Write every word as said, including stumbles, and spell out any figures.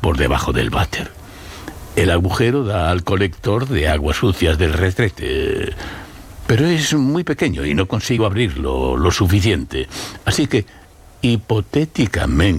por debajo del váter. El agujero da al colector de aguas sucias del retrete, pero es muy pequeño y no consigo abrirlo lo suficiente. Así que, hipotéticamente,